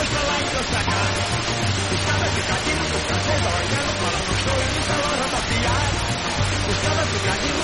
falar em consacar. Buscava picadinho, busca toda olhando para no show e nunca loja da piar. Buscava picadinho,